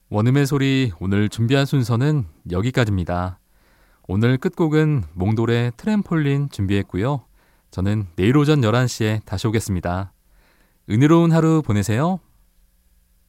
원음의 소리 오늘 준비한 순서는 여기까지입니다. 오늘 끝곡은 몽돌의 트램폴린 준비했고요. 저는 내일 오전 11시에 다시 오겠습니다. 은혜로운 하루 보내세요.